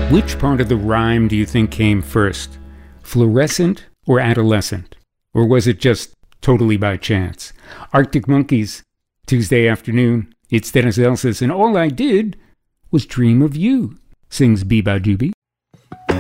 Which part of the rhyme do you think came first? Fluorescent or adolescent? Or was it just totally by chance? Arctic Monkeys, Tuesday afternoon. It's Dennis Elsas, and all I did was dream of you, sings Biba Doobie.